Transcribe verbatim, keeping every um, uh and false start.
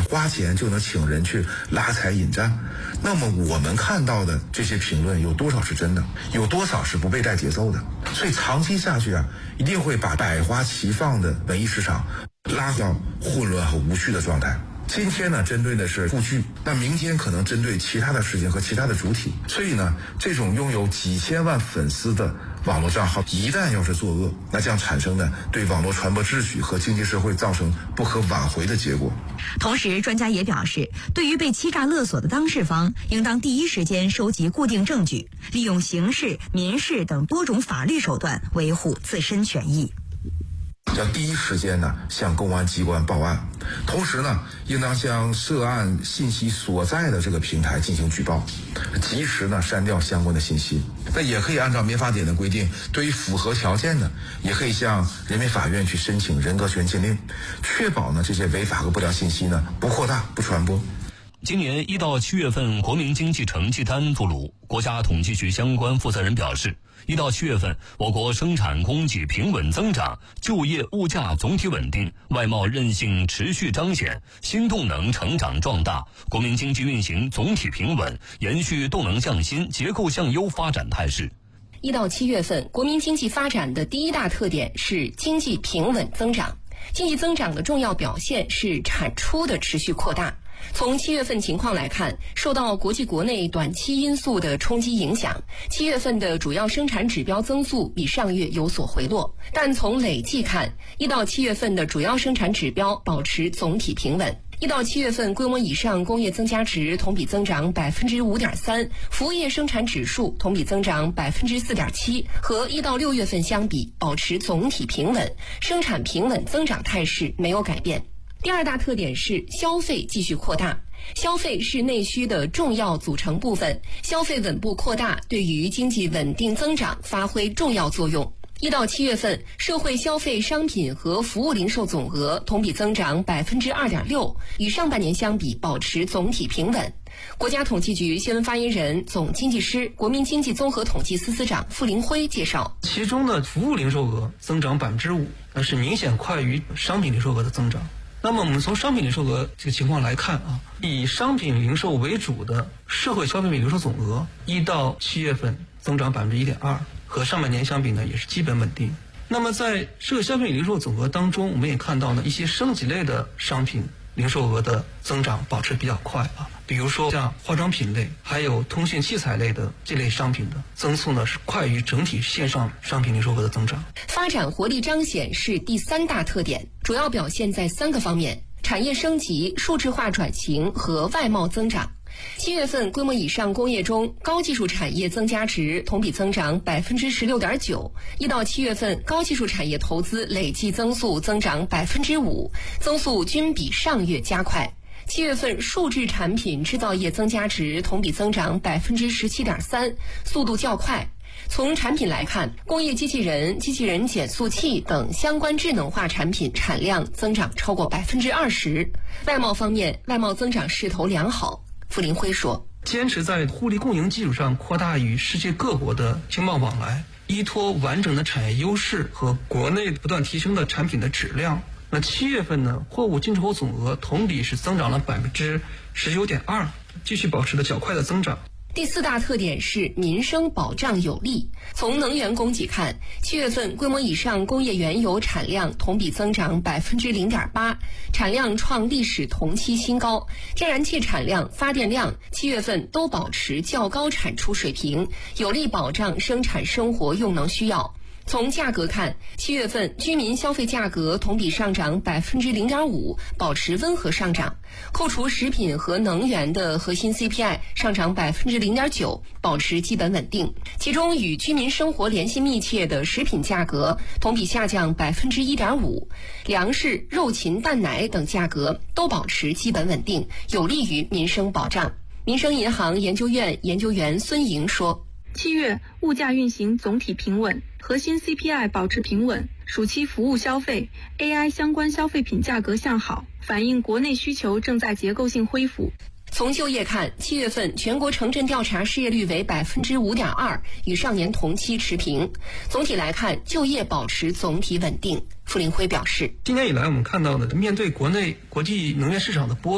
花钱就能请人去拉财引战。那么我们看到的这些评论有多少是真的，有多少是不被带节奏的？所以长期下去啊，一定会把百花齐放的文艺市场拉到混乱和无序的状态。今天呢，针对的是数据，那明天可能针对其他的事情和其他的主体。所以呢，这种拥有几千万粉丝的网络账号，一旦要是作恶，那将产生呢对网络传播秩序和经济社会造成不可挽回的结果。 同时，专家也表示，对于被欺诈勒索的当事方，应当第一时间收集固定证据，利用刑事、民事等多种法律手段维护自身权益。 要第一时间呢向公安机关报案，同时呢应当向涉案信息所在的这个平台进行举报，及时呢删掉相关的信息。那也可以按照民法典的规定，对于符合条件的，也可以向人民法院去申请人格权禁令，确保呢这些违法和不良信息呢不扩大不传播。 今年一到七月份国民经济成绩单出炉，国家统计局相关负责人表示，一到七月份，我国生产供给平稳增长，就业物价总体稳定，外贸韧性持续彰显，新动能成长壮大，国民经济运行总体平稳，延续动能向新、结构向优发展态势。 一到七月份，国民经济发展的第一大特点是经济平稳增长。经济增长的重要表现是产出的持续扩大。从七月份情况来看，受到国际国内短期因素的冲击影响，七月份的主要生产指标增速比上月有所回落，但从累计看，一到七月份的主要生产指标保持总体平稳。一到七月份规模以上工业增加值同比增长百分之五点三，服务业生产指数同比增长百分之四点七，和一到六月份相比，保持总体平稳，生产平稳增长态势没有改变。第二大特点是消费继续扩大。消费是内需的重要组成部分，消费稳步扩大对于经济稳定增长发挥重要作用。一到七月份，社会消费商品和服务零售总额同比增长百分之二点六，与上半年相比保持总体平稳。国家统计局新闻发言人、总经济师、国民经济综合统计司司长傅林辉介绍， 其中的服务零售额增长百分之五，那是明显快于商品零售额的增长。那么我们从商品零售额这个情况来看啊，以商品零售为主的社会消费品零售总额，一到七月份增长百分之一点二，和上半年相比呢也是基本稳定。那么在社会消费品零售总额当中，我们也看到呢一些升级类的商品零售额的增长保持比较快啊，比如说像化妆品类，还有通讯器材类的这类商品的增速呢是快于整体线上商品零售额的增长。 发展活力彰显是第三大特点，主要表现在三个方面：产业升级、数字化转型和外贸增长。七月份规模以上工业中，高技术产业增加值同比增长百分之十六点九。一到七月份，高技术产业投资累计增速增长百分之五，增速均比上月加快。七月份数字产品制造业增加值同比增长百分之十七点三，速度较快。从产品来看，工业机器人、机器人减速器等相关智能化产品产量增长超过百分之二十。外贸方面，外贸增长势头良好。傅林辉说， 坚持在互利共赢基础上扩大与世界各国的经贸往来，依托完整的产业优势和国内不断提升的产品的质量。那七月份呢，货物进出口总额同比是增长了百分之十九点二，继续保持了较快的增长。 第四大特点是民生保障有力。从能源供给看，七月份规模以上工业原油产量同比增长百分之零点八，产量创历史同期新高。天然气产量、发电量七月份都保持较高产出水平，有力保障生产生活用能需要。从价格看，七月份居民消费价格同比上涨百分之零点五，保持温和上涨。扣除食品和能源的核心 C P I 上涨百分之零点九，保持基本稳定。其中与居民生活联系密切的食品价格同比下降百分之一点五，粮食、肉禽、蛋奶等价格都保持基本稳定，有利于民生保障。民生银行研究院研究员孙莹说， 七月物价运行总体平稳，核心 C P I 保持平稳，暑期服务消费 A I 相关消费品价格向好，反映国内需求正在结构性恢复。 从就业看，七月份全国城镇调查失业率为百分之五点二，与上年同期持平。总体来看，就业保持总体稳定。傅林辉表示， 今年以来我们看到的，面对国内国际能源市场的波